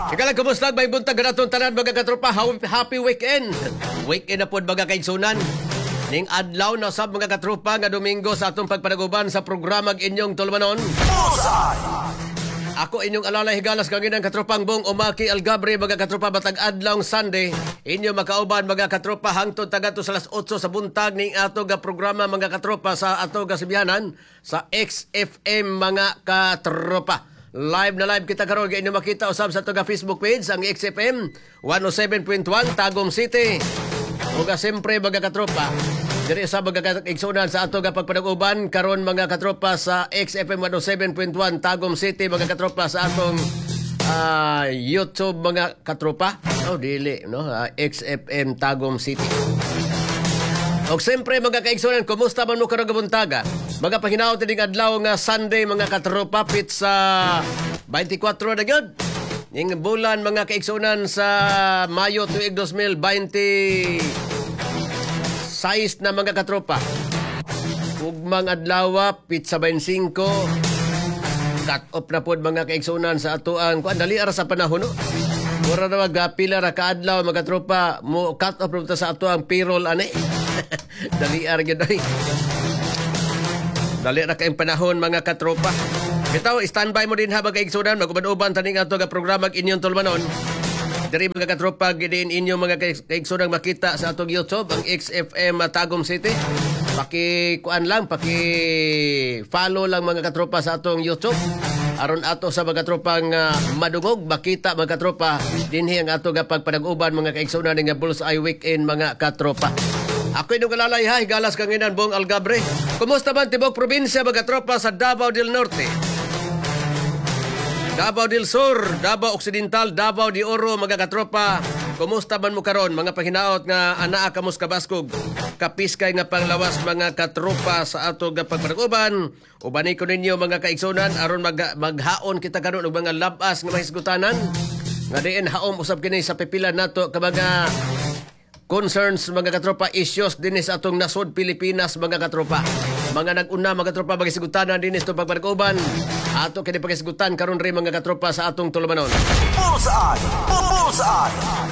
Ikaw lang, kumusta? May buntag na itong tanan, mga katropa. Happy weekend. Weekend na po, mga kaigsunan. Ning adlaw na sab, mga katropa, nga Domingo sa atong pagpanaguban sa programang inyong tulmanon. Ako inyong alalay higalas kanginang katropang Bong Umaki Algabre, mga katropa, batag adlaw Sunday. Inyo makauban, mga katropa, hangtod tagato sa alas 8 sa buntag ning ato ga programa, mga katropa, sa ato ga Sibianan sa XFM, mga katropa. Live na live kita karon, inyo makita usab sa ato ga Facebook page ang XFM 107.1 Tagum City. Uga siyempre, mga katropa, diri sa mga kaigsunan sa ato ga pagpanaguban karon, mga katropa, sa XFM 107.1 Tagum City, mga katropa, sa atong YouTube, mga katropa. Dili, no? XFM Tagum City. O siyempre, mga kaigsunan, kumusta man mo karong buntaga? Mga pahinaw tining adlaw nga Sunday, mga katropa, pit sa 24 na gyud. Ning bulan, mga kaigsunan, sa Mayo tuig 2020 size na, mga katropa. Ugmang adlaw, pizza 25. Cut off na po, mga kaigsunan, sa atuang kuan dali ara sa panahon, no? Mura na magpila ra kaadlaw, mga katropa, mo cut off na sa atuang payroll ani. Dali ara gyud ay. Dali ra kayong panahon, mga katropa. Bitaw, standby mo din ha, mga kaigsunan, maguban-uban taning ato ga programa inyong tulmanon. Diri, mga katropa, gidiin inyo, mga kaigsunang makita sa atong YouTube, ang XFM Tagum City. Paki-kuan lang, paki-follow lang, mga katropa, sa atong YouTube. Aron ato sa mga katropang madungog, makita, mga katropa, dinhi ang ato ga pagpanag-uban, mga kaigsunan nga Bullseye Weekend, mga katropa. Ako inyong kalalay ha, higalas kanginan Bong Algabre. Kumusta man tibok probinsya, mga katropa, sa Davao del Norte, Davao del Sur, Davao Occidental, Davao de Oro, mga katropa. Kumusta man mo karon, mga pahinaot nga anaa kamos kabaskog, kapiskay nga panglawas, mga katropa, sa ato nga pagpanaguban. Ubani ko ninyo, mga kaigsunan, aron maghaon kita karon og mga labas nga mahisgutanan. Nga diin haom usab kini sa pipila nato ka mga concerns, mga katropa, issues dinis atong nasod Pilipinas, mga katropa. Mga nag-una, mga katropa, magisigutan dinis itong pagpanaguban. Ato kini pagisigutan karon rin, mga katropa, sa atong tulumanon. Bullseye! Bullseye!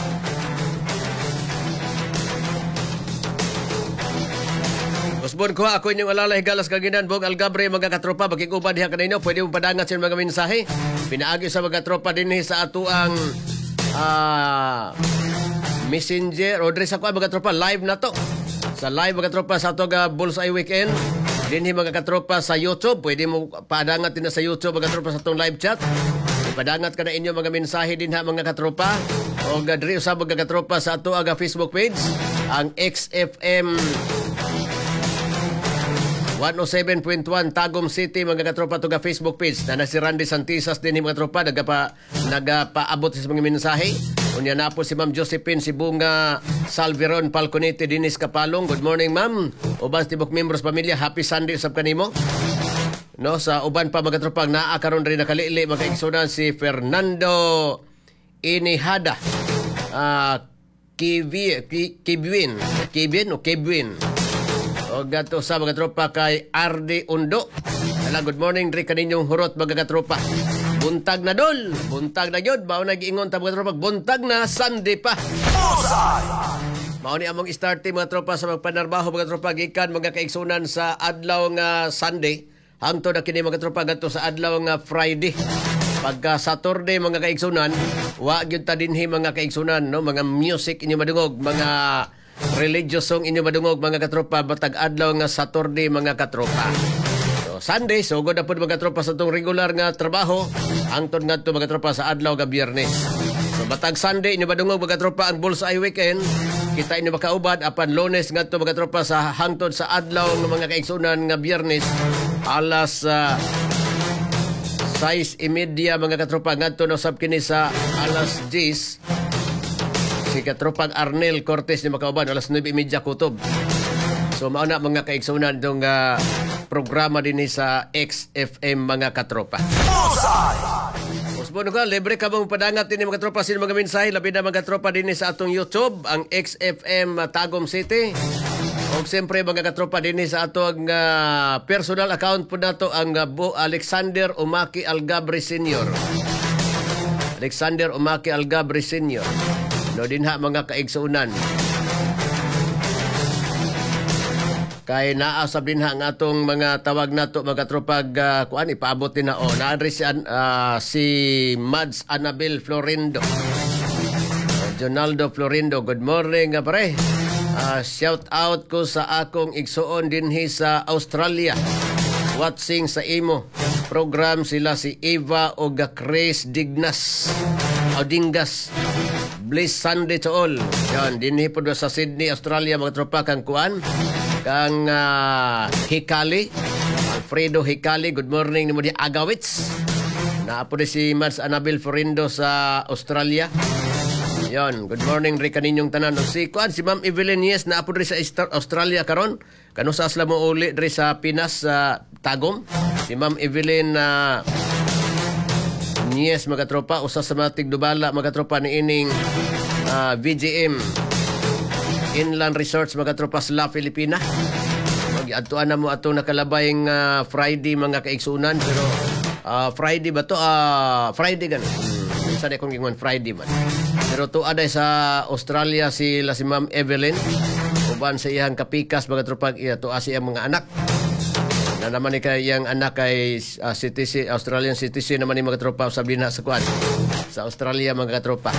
Usbon ko, ako inyong alalay higalas kaginan Bong Algabre, mga katropa, magkikuban diha kanino, pwede mong padangat sa mga mensahe. Pinaagi sa mga katropa dinhi sa ato ang Messenger, o diri sa kuan, mga katropa, live na to. Sa live, mga katropa, sa ato ga Bullseye Weekend. Dinhi, mga katropa, sa YouTube. Pwede mo padangat din na sa YouTube, mga katropa, sa itong live chat. Padangat ka na inyo mga mensahe din ha, mga katropa. O diri sa mga katropa, sa ato aga Facebook page, ang XFM 107.1 Tagum City, mga katropa, to ga Facebook page. Na si Randy Santisas din, mga katropa, nagapaabot sa mga mensahe. Unya na po si Ma'am Josephine Sibunga Salveron Falconete Dinis Kapalong. Good morning, ma'am. Uban tibok membros pamilya, happy Sunday usab kanimo. No, sa uban pa, mga tropang naa karon rin nakalili, mga kaigsunan, si Fernando Inihada. Kibwin. O gato sa mga tropa kay Ardi Undo. Good morning, rin kaninyong hurot, mga katropa. Buntag na dol, buntag na yun. Mao na giingon ta, mga tropa, buntag na Sunday pa. Mao ni among starte, mga tropa, sa magpanarbaho, mga tropa, gikan mga kaigsunan sa adlaw nga Sunday. Hangtod na kini, mga tropa, gato sa adlaw nga Friday. Pagka Saturday, mga kaigsunan, wa gyud ta dinhi, mga kaigsunan, no? Mga music inyo madungog, mga religious song inyo madungog, mga katropa, batag adlaw nga Saturday, mga katropa. Sunday, so good na po, mga tropa, sa itong regular nga trabaho. Hangtod nga ito, mga tropa, sa adlaw nga Biyernes. So batag Sunday, inyo madungog, mga tropa, ang Bullseye Weekend. Kita inyo makaubad, apan Lunes nga ito, mga tropa, sa hangtod sa adlaw ng mga kaigsunan nga Biyernes. Alas 6:30, mga katropa, nga ito, nasab kini sa alas 10. Si katropang Arnel Cortez ni makaubad, alas 9:30 kutob. So mauna, mga kaigsunan, itong programa din sa XFM, mga katropa. Usbon ko, libre ka mong padangat din mga katropa, sino mga mensahe, labi na mga katropa din sa atong YouTube, ang XFM Tagum City. O siyempre, mga katropa din sa atong personal account po na to, ang Alexander Umaki Algabre Sr. Alexander Umaki Algabre Sr. No dinha mga kaigsunan. Kay naasab dinha ang atong mga tawag nato mga katropag kuan ipaabot din na naadri si Mads Annabel Florindo. Jonaldo Florindo, good morning pare. Shout out ko sa akong igsuon dinhi sa Australia. Watching sa imo program sila si Eva o Chris Dignas o Dingas. Bless Sunday to all. Yan, dinhi po sa Sydney, Australia mga tropa kang kuan kang Hikali, Alfredo Hikali, good morning ni mo di Agawits. Naapo si Mads Annabel Florindo sa Australia. Yon, good morning rin kaninyong tanan. Si kuan si Ma'am Evelyn yes naapo rin sa Australia karon. Kano sa asla mo uli rin sa Pinas sa Tagum. Si Ma'am Evelyn yes mga tropa usa sa mga tigdubala mga tropa ni ining VGM Inland Resorts mga tropa sa La Filipina. Mag-atuan na mo atong nakalabayng Friday mga kaigsunan pero Friday ba to? Friday ganun. Minsan akong gingon Friday man. Pero to aday sa Australia si Ma'am Evelyn. Uban sa iyang kapikas mga tropa to sa iyang mga anak. Na naman ni kayang anak kay citizen, Australian citizen naman ni mga tropa sabi na sa kuan. Sa Australia mga tropa.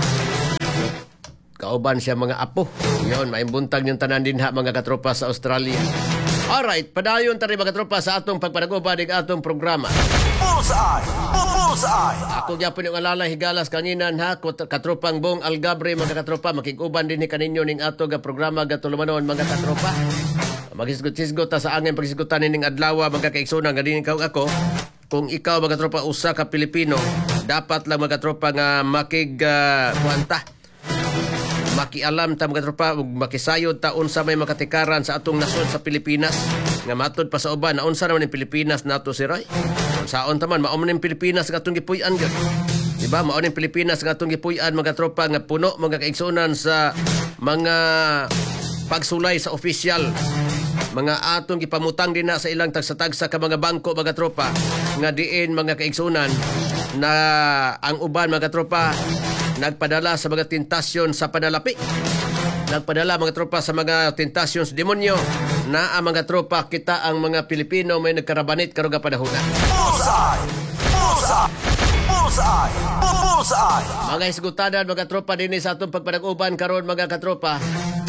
Kauban siya mga apo. Yon, maimbuntag yung tanan din mga katropa sa Australia. Alright, padayon tari mga katropa sa atong pagpanaguba ng atong programa. Bullseye! Bullseye! Ako gyapon yung alala higalas kanginan katropang Bong Algabre mga katropa makiguban din ni kaninyo ning ato ga programa gatulumanon mga katropa. Magisgot-sisgot ta sa angin pagisgutan ning adlaw mga kaigsunan nga din ikaw ako. Kung ikaw mga katropa usa ka Pilipino, dapat lang mga katropa nga kuanta. Makialam ta mga tropa ug makisayod ta unsa may makatikaran sa atong nasod sa Pilipinas nga matud pa sa uban na unsa naman ang Pilipinas nato si Roy. Unsaon ta man mao man ang Pilipinas nga atong gipuy-an gyud. Diba mao ang Pilipinas nga atong gipuy-an mga tropa nga puno mga kaigsunan sa mga pagsulay sa opisyal. Mga atong gipamutang din na sa ilang tagsa-tagsa ka mga bangko mga tropa nga diin mga kaigsunan na ang uban mga tropa nagpadala sa mga tentasyon sa panalapi. Nagpadala mga tropa sa mga tentasyon sa demonyo na ang mga tropa kita ang mga Pilipino may nagkarabanit karuga panahona. Bullseye! Bullseye! Bullseye! Bullseye! Mga isgutanan mga tropa din sa atong pagpanag-uban karon mga katropa.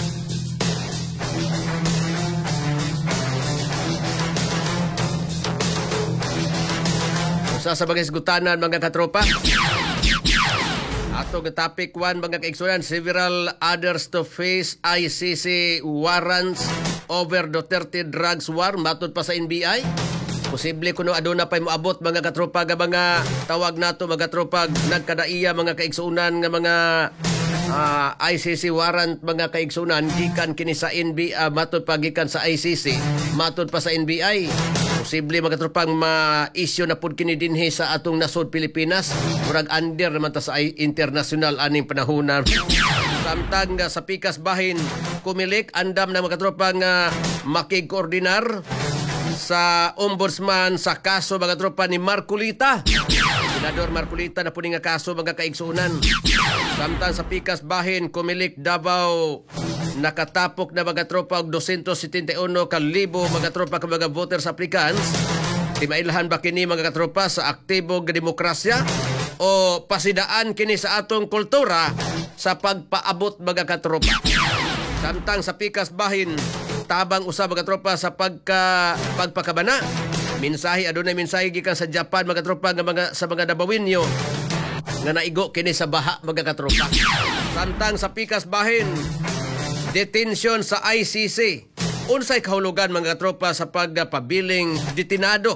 Usa sa mga isgutanan mga katropa. Ato nga topic 1 mga kaigsunan, several others to face ICC warrants over Duterte drugs war matod pa sa NBI. Posible kuno aduna pay moabot mga katropa nga mga tawag nato mga katropa nagkadaiya mga kaigsunan nga mga ICC warrant mga kaigsunan gikan kini sa NBI matod pa gikan sa ICC matod pa sa NBI. Posible mga tropang ma-issue na pud kini dinhi sa atong nasod Pilipinas. Murag under naman ta sa international aning panahon. Samtang sa pikas bahin kumilik andam na mga tropang makig-koordinar sa ombudsman sa kaso mga tropa ni Marcolita. Senador Marcolita na po nga kaso mga kaigsunan. Samtang sa pikas bahin kumilik Davao nakatapok na mga tropa og 271,000 mga tropa ka mga voters applicants. Timailhan ba kini mga katropa sa aktibo nga demokrasya o pasidaan kini sa atong kultura sa pagpaabot mga katropa. Samtang sa pikas bahin tabang usa mga tropa sa pagpakabana. Mensahe adunay mensahe gikan sa Japan mga tropa nga sa mga Dabawinyo nga naigo kini sa baha mga katropa. Samtang sa pikas bahin detention sa ICC. Unsay kahulugan mga tropa sa pagpabiling detinado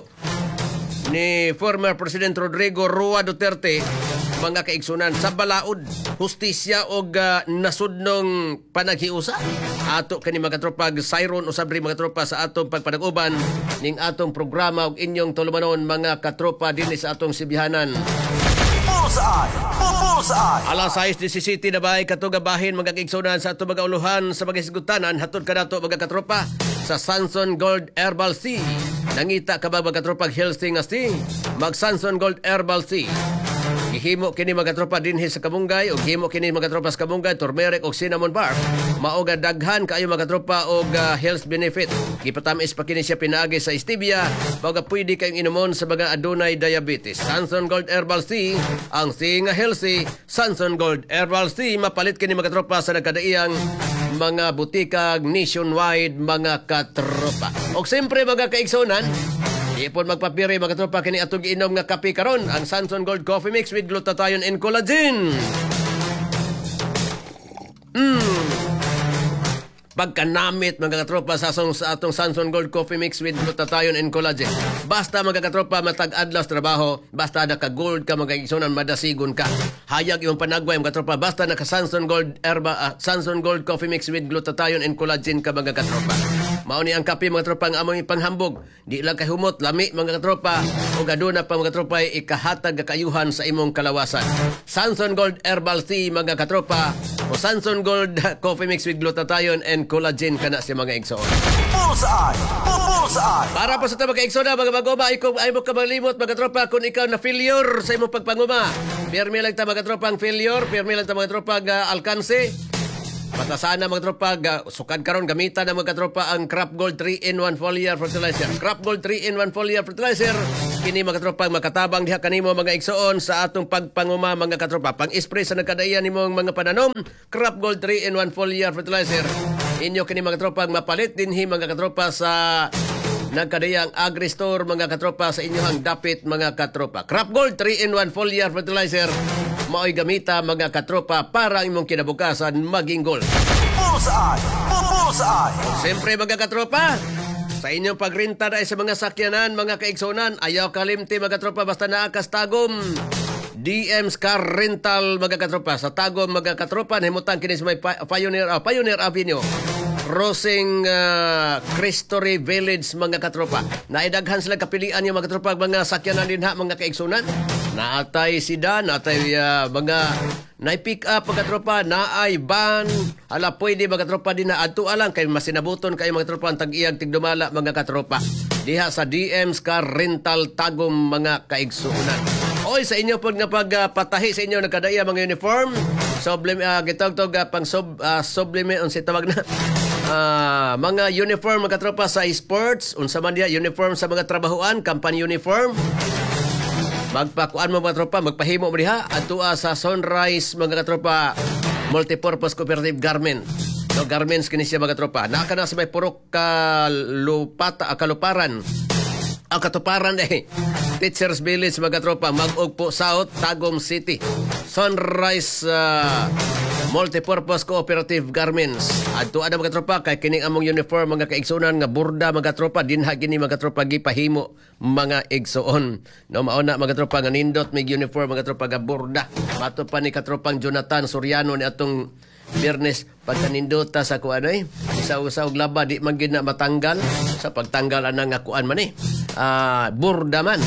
ni former President Rodrigo Roa Duterte mga kaigsunan sa balaod, hustisya og nasudnong panaghiusa. Ato kani mga tropa sayron usabri mga tropa sa atong pagpanag-uban ning atong programa og inyong tulumanon mga katropa dinhi sa atong sibihanan. Bullseye! Bullseye! Alas 6:17 na ba katuga bahin mga kaigsunan sa atong mga uluhan sa mga hisgutanan hatod kanato mga katropa sa Sanson Gold Herbal Tea. Nangita ka ba mga katropa healthy nga tea? Mag Sanson Gold Herbal Tea. Gihimo kini mga katropa dinhi sa Kamungay ug gihimo kini mga katropa sa Kamungay turmeric ug cinnamon bark. Mao ga daghan kaayo mga katropa og health benefit. Gipatamis pa kini siya pinaagi sa stevia mao ga pwede kayong inumon sa mga adunay diabetes. Sanson Gold Herbal Tea, ang tea nga healthy. Sanson Gold Herbal Tea mapalit kini mga katropa sa nagkadaiyang mga butikag nationwide mga katropa. Og siyempre mga kaigsonan, ipon magpapiri mga katropa kini atong giinom nga kape karon, ang Sanson Gold Coffee Mix with glutathione and collagen. Pagkanamit mga katropa sa atong Sanson Gold Coffee Mix with glutathione and collagen. Basta mga katropa matag-adlaw sa trabaho, basta naka-gold ka mga igsonan, madasigon ka. Hayag imong panagway mga katropa, basta naka Sanson Gold Sanson Gold Coffee Mix with glutathione and collagen ka mga katropa. Mao ni ang kape mga katropa ang among panghambog. Di lang kahumot, lami mga katropa o aduna pa mga katropa ikahatag kayuhan sa imong kalawasan. Sanson Gold Herbal Tea mga katropa o Sanson Gold Coffee Mix with glutathione and collagen kana sa mga igsoon. Bullseye! Bullseye! Para po sa mga igsoon mga maguma, ay mo ka malimot mga tropa kung ikaw na failure sa imong pagpanguma. Pirmi lang ta mga tropa ang failure, pirmi lang ta mga tropa ang alkanse. Patasana mga tropa, sukad karon gamitan ng mga tropa ang Crop Gold 3-in-1 foliar fertilizer. Crop Gold 3-in-1 foliar fertilizer. Kini mga tropa makatabang diha kanimo mga igsoon sa atong pagpanguma mga katropa. Pang-spray sa nagkadaiyan nimong mga pananom, Crop Gold 3-in-1 foliar fertilizer. Inyo kini mga tropa mapalit dinhi mga katropa sa nagkadayang agri-store mga katropa sa inyong dapit mga katropa. Crop Gold 3-in-1 foliar fertilizer. Mao'y gamita mga katropa para imong kinabukasan maging gold. Bullseye! Bullseye! Siyempre mga katropa, sa inyong pagrenta na sa mga sakyanan, mga kaigsonan, ayaw kalimti mga katropa basta naakas tagom. DM's Car Rental mga katropa. Sa tagom mga katropa, nahimutan kinis may Pioneer Avenue. Crossing Cristory Village mga katropa. Naidaghan sila kapilian yung mga katropa mga sakyanan din ha mga kaigsunan. Naatay sedan, naatay mga na-pick up mga tropa, naay van. Ala pwede mga tropa din na adto alang kay masinabuton kay mga tropa ang tag-iyang tigdumala mga katropa. Diha sa DM's Car Rental Tagum mga kaigsunan. Oy sa inyo pod nga pagpatahi sa inyo nagkadaya mga uniform. Gitog-tog pang sublime unsa tawag na. Mga uniform mga tropa sa sports, unsa man diha uniform sa mga trabahoan, company uniform. Magpakuan mo mga tropa, magpahimo mo diha adto sa Sunrise mga tropa multipurpose cooperative garment. So garments kini siya mga tropa. Naa na sa may purok kaluparan. Ang katuparan Teachers Village mga tropa, Mag-Ugpo South, Tagum City. Sunrise Multipurpose Cooperative Garments. Adto ada mga tropa kay kining among uniform mga kaigsunan nga burda mga tropa dinha gini mga tropa gipahimo mga igsuon. No mauna mga tropa nga nindot may uniform mga tropa nga burda. Mato pa ni katropang Jonathan Soriano ni atong Biyernes pagkanindota sa kuan ay isaw-isaw laba di man gid na matanggal sa pagtanggal anang nga kuan man burda man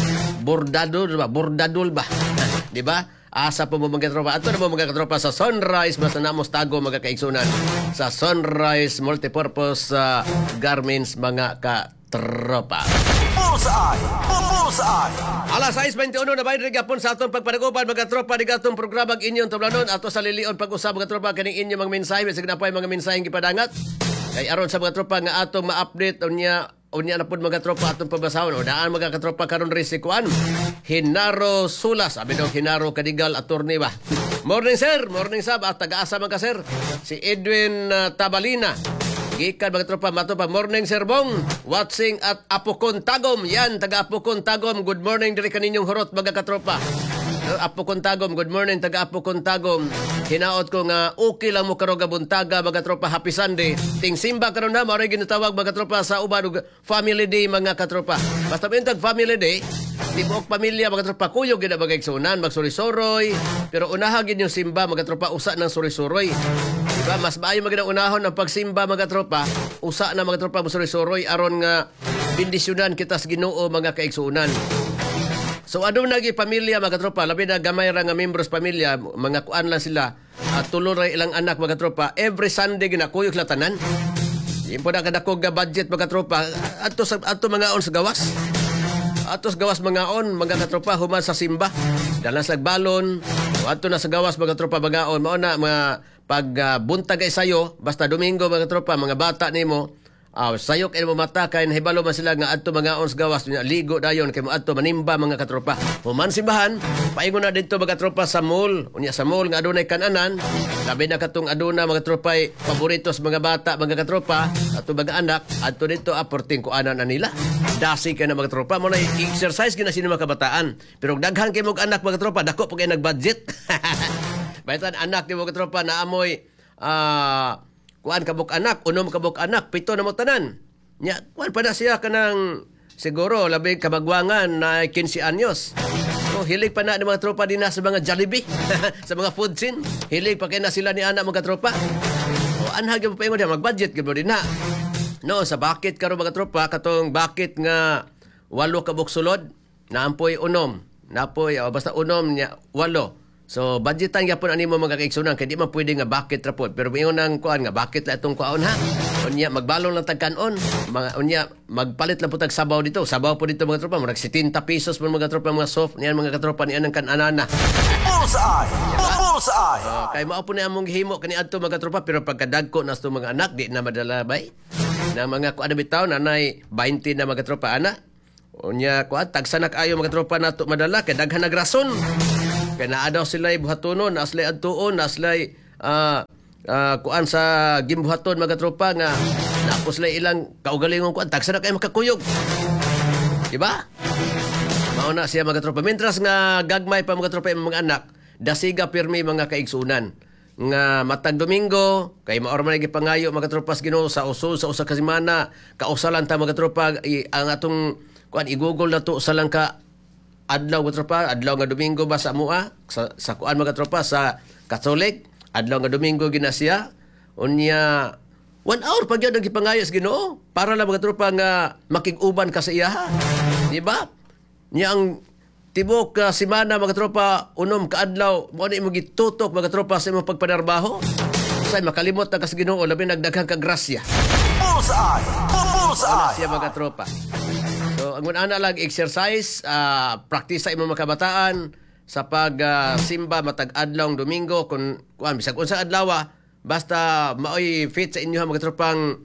bordadul ba di ba asa po mo mga tropa ato na mo mga tropa sa Sunrise basta namos tago mga kaigsunan sa Sunrise Multipurpose Garments mga katropa. Bullseye! Bullseye! Alas 6:21 na bayan rin gapon sa atong pagpanaguban mga tropa di gatong programa inyong tublanon ato sa lilion pag-usab mga tropa kaning inyong mga mensahe bisag na pay mga mensaheng gipadangat kay aron sa mga tropa nga atong ma-update unya na pud mga tropa atong pabasahon o daan mga katropa karon ri si kuan Hinaro Sulas abi daw Hinaro Kadigal attorney ba. Morning sir, morning sab at taga-asa man ka sir si Edwin Tabalina. Gikan mga tropa mato pa morning sir Bong watching at Apukon Tagom yan taga Apukon Tagom good morning diri kaninyong horot mga katropa. Apukon Tagom good morning taga Apukon Tagom hinaot ko nga okay lang mo karon buntaga mga tropa happy Sunday ting simba karon na mao ginatawag mga tropa sa uban family day mga katropa basta bintag family day di buok pamilya mga tropa kuyo gid ang magigsunan magsurisoroy pero unaha gid yung simba mga tropa usa ng surisoroy. Diba? Mas maayo magandang unahon ang pagsimba mga tropa. Usa na mga tropa musuri-suroy aron nga bindisyonan kita sa Ginoo mga kaigsuunan. So adun nagi pamilya mga tropa, labi na gamay ra nga membros pamilya, mga kuan lang sila. Tulo ra ilang anak mga tropa. Every Sunday ginakuyog la tanan. Impo na kadakog nga budget mga tropa. Adto mga on sa gawas. atos gawas mangaon mga katropa human sa simba. Dalan sa balon, ato na sa gawas mga katropa bagaon mao na mga pag buntag ay sayo basta Domingo mga katropa mga bata nimo sayok ay mo mata kay nahibalo man sila nga adto mga ons gawas nya ligo dayon kay mo adto manimba mga katropa. Human simbahan, paingon na dito mga katropa sa mall. Unya sa mall nga adunay kananan, labi na katong aduna mga katropa paboritos mga bata mga katropa ato mga anak adto dito aporting ko anan na nila. Dasi kay na mga katropa mo na exercise gina sino mga kabataan. Pero daghan kay mo anak mga katropa dako pag nag-budget. Baitan anak ni mga katropa na amoy kuan kabuk anak, unom kabuk anak, 7 na mo tanan. Nya, kuan pa na siya kanang siguro labi kamagwangan na 15 anyos. So, hilig pa na ni mga tropa din na sa mga Jollibee, sa mga food scene. Hilig pa kay na sila ni anak mga tropa. O anhag mo pa ingon dia mag-budget gyud din na. No, sa bakit karon mga tropa katong bakit nga 8 kabuk sulod, naampoy unom, napoy basta unom nya 8. So, budgetan yapon ani mo mga kaigsunan kay di man pwede nga bakit rapod. Pero ingon nang kuan nga bakit la itong kuan ha. Unya magbalong lang tagkanon. Mga unya magpalit lang putag sabaw dito. Sabaw po dito mga tropa, murag 70 pesos mga tropa mga soft niyan mga katropa ni anang kananana. Bullseye! Bullseye! Kay mao po ni among gihimo kani adto mga tropa pero pagkadagko na sto mga anak di na madala bay. Na mga kuan bitaw nanay 20 na mga tropa ana. Unya kuan tagsanak ayo mga tropa nato madala kay daghan nagrason. Kaya naadaw sila'y buhatonon, naslay adtuon, naslay kuan sa gimbuhaton mga tropa nga napos lay ilang kaugalingong kuan, tagsa na kayo makakuyog. Diba? Mauna siya mga tropa. Mintras nga gagmay pa mga tropa yung mga anak, dasiga pirmi mga kaigsunan. Nga matag Domingo, kay maorman lagi pangayo mga tropas Ginoo sa usul sa usa ka semana, kausalan ta mga tropa ang atong kuan igugol na to sa lang ka adlaw mga tropa, adlaw nga Domingo ba sa mua, sa kuan mga tropa, sa Catholic, adlaw nga Domingo ginasya, unya 1 hour pag yun nagipangayos Ginoo, para lang mga tropa nga makig-uban ka sa iyaha. Diba? Nya ang tibok semana mga tropa, unom ka adlaw, mo na imong gitutok mga tropa sa imong pagpanarbaho. Say makalimot na ka sa Ginoo, labi nagdaghang ka grasya. Bullseye! Bullseye! Siya mga tropa. So, ang una lang exercise, practice sa imong mga kabataan sa pag-simba matag adlaw Domingo kung bisag unsa adlaw basta maoy fit sa inyo mga tropang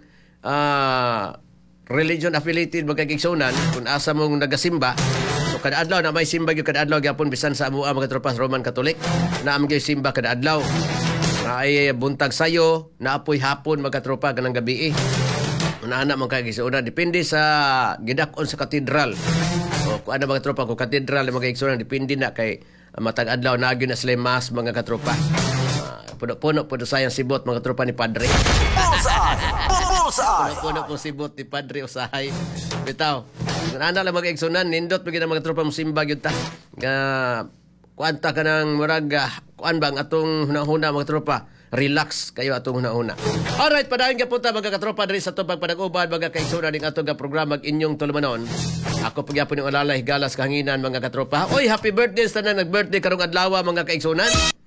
religion affiliated mga kaigsunan kung asa mong nagasimba. So kada adlaw na may simba gyud kada adlaw gyapon bisan sa amua mga tropas Roman Catholic na am gyud simba kada adlaw. Ay buntag sayo na apoy hapon mga tropa ganang gabi una-ana mga kaigsunan depende sa gidakon sa katedral. O kung ano mga tropa kung katedral mga kaigsunan depende na kay matag adlaw na gyud na sila mas mga katropa. Puno-puno po sayang sibot mga tropa ni Padre. Bullseye! Bullseye! Puno-puno po sibot ni Padre usahay. Bitaw. Una-ana lang mga kaigsunan nindot pagina mga tropa mo simba gyud ta. Kuanta ka ng murag kuan bang atong hunahuna mga tropa. Relax kayo atong una-una. Alright, padayon ka punta mga katropa diri sa tubag panag-uban mga kaigsunan ning atong programa inyong tulumanon. Ako pagyapon yung alalay galas kahanginan mga katropa. Oy, happy birthday sa tanan nag-birthday karong adlaw mga kaigsunan.